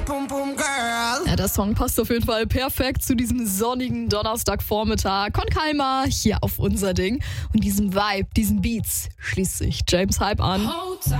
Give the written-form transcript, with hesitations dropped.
Ja, der Song passt auf jeden Fall perfekt zu diesem sonnigen Donnerstagvormittag. Con Calma hier auf unser Ding. Und diesem Vibe, diesen Beats schließt sich James Hype an.